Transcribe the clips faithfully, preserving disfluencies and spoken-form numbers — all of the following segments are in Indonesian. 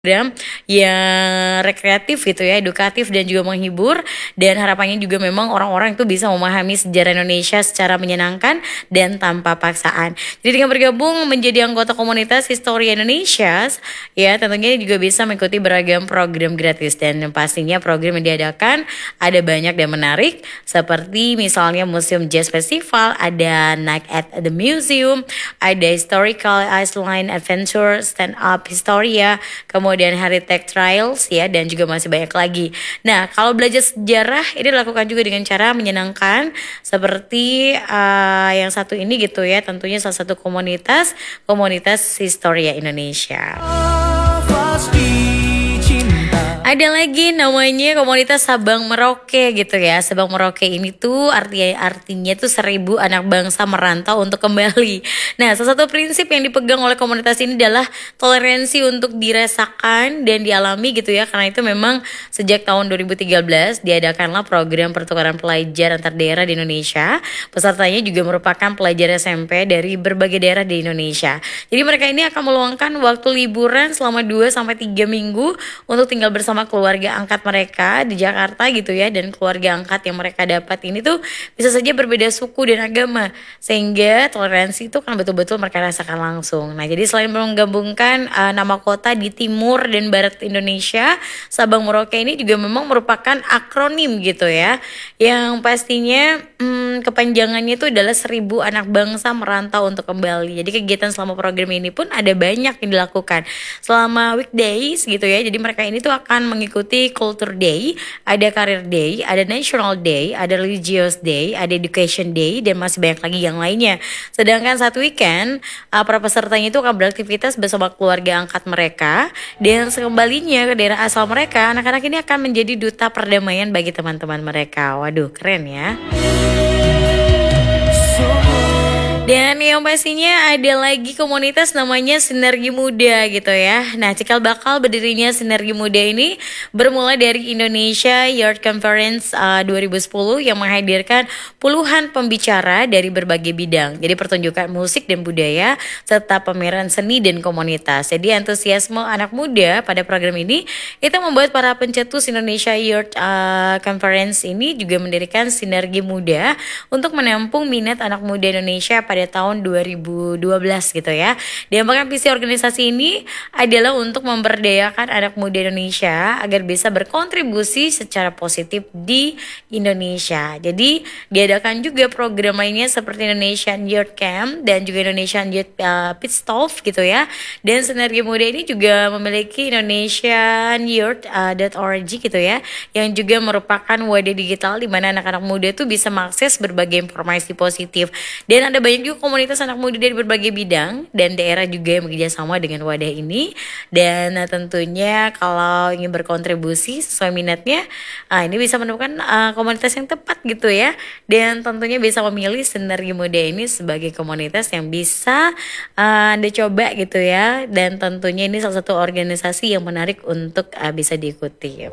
program yang rekreatif gitu ya, edukatif dan juga menghibur, dan harapannya juga memang orang-orang itu bisa memahami sejarah Indonesia secara menyenangkan dan tanpa paksaan. Jadi dengan bergabung menjadi anggota komunitas Histori Indonesia ya, tentunya juga bisa mengikuti beragam program gratis, dan pastinya program yang diadakan ada banyak dan menarik seperti misalnya Museum Jazz Festival, ada Night at the Museum, ada Historical Iceland Adventure, Stand Up Historia, kemudian Heritage Trials ya, dan juga masih banyak lagi. Nah, kalau belajar sejarah ini dilakukan juga dengan cara menyenangkan seperti uh, yang satu ini gitu ya, tentunya salah satu komunitas komunitas Historia Indonesia. Ada lagi namanya komunitas Sabang Merauke gitu ya. Sabang Merauke ini tuh artinya artinya tuh seribu anak bangsa merantau untuk kembali. Nah, salah satu prinsip yang dipegang oleh komunitas ini adalah toleransi untuk dirasakan dan dialami gitu ya. Karena itu memang sejak tahun dua ribu tiga belas diadakanlah program pertukaran pelajar antar daerah di Indonesia. Pesertanya juga merupakan pelajar S M P dari berbagai daerah di Indonesia. Jadi mereka ini akan meluangkan waktu liburan selama dua sampai tiga minggu untuk tinggal bersama keluarga angkat mereka di Jakarta gitu ya, dan keluarga angkat yang mereka dapat ini tuh bisa saja berbeda suku dan agama, sehingga toleransi itu kan betul-betul mereka rasakan langsung. Nah, jadi selain menggabungkan uh, nama kota di timur dan barat Indonesia, Sabang Merauke ini juga memang merupakan akronim gitu ya, yang pastinya hmm, kepanjangannya itu adalah seribu anak bangsa merantau untuk kembali. Jadi kegiatan selama program ini pun ada banyak yang dilakukan selama weekdays gitu ya. Jadi mereka ini tuh akan mengikuti Culture Day, ada Career Day, ada National Day, ada Religious Day, ada Education Day, dan masih banyak lagi yang lainnya. Sedangkan satu weekend, uh, para pesertanya itu akan beraktivitas bersama keluarga angkat mereka, dan sekembalinya ke daerah asal mereka, anak-anak ini akan menjadi duta perdamaian bagi teman-teman mereka. Waduh, keren ya. Dan yang pastinya ada lagi komunitas namanya Sinergi Muda gitu ya. Nah, cikal bakal berdirinya Sinergi Muda ini bermula dari Indonesia Youth Conference uh, dua ribu sepuluh yang menghadirkan puluhan pembicara dari berbagai bidang. Jadi pertunjukan musik dan budaya serta pameran seni dan komunitas. Jadi antusiasme anak muda pada program ini itu membuat para pencetus Indonesia Youth uh, Conference ini juga mendirikan Sinergi Muda untuk menampung minat anak muda Indonesia pada tahun dua ribu dua belas gitu ya. Diampakkan visi organisasi ini adalah untuk memberdayakan anak muda Indonesia agar bisa berkontribusi secara positif di Indonesia. Jadi diadakan juga program lainnya seperti Indonesian Youth Camp dan juga Indonesian Youth uh, Pit Stop gitu ya. Dan Sinergi Muda ini juga memiliki Indonesian Youth dot org gitu ya, yang juga merupakan wadah digital di mana anak-anak muda tuh bisa mengakses berbagai informasi positif. Dan ada banyak juga komunitas anak muda dari berbagai bidang dan daerah juga yang bekerja sama dengan wadah ini. Dan uh, tentunya kalau ingin berkontribusi sesuai minatnya, uh, ini bisa menemukan uh, komunitas yang tepat gitu ya. Dan tentunya bisa memilih Sinergi Muda ini sebagai komunitas yang bisa uh, Anda coba gitu ya. Dan tentunya ini salah satu organisasi yang menarik untuk uh, bisa diikuti.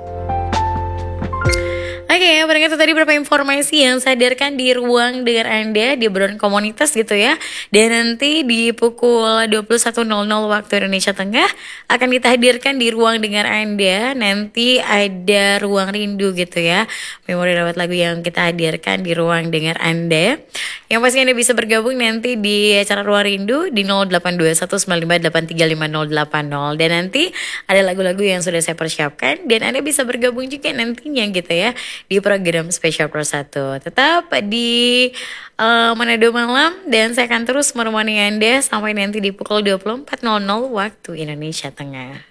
Oke okay, ya, pendengar itu tadi beberapa informasi yang saya hadirkan di ruang dengan Anda di obrolan komunitas gitu ya. Dan nanti di pukul dua puluh satu nol nol waktu Indonesia Tengah akan kita hadirkan di ruang dengan Anda. Nanti ada ruang rindu gitu ya, memori rawat lagu yang kita hadirkan di ruang dengan Anda. Yang pasti Anda bisa bergabung nanti di acara ruang rindu di nol delapan dua satu sembilan lima delapan tiga lima nol delapan nol. Dan nanti ada lagu-lagu yang sudah saya persiapkan, dan Anda bisa bergabung juga nantinya gitu ya di program Spesial Pro satu. Tetap di uh, Manado Malam, dan saya akan terus menemani Anda sampai nanti di pukul dua puluh empat nol nol waktu Indonesia Tengah.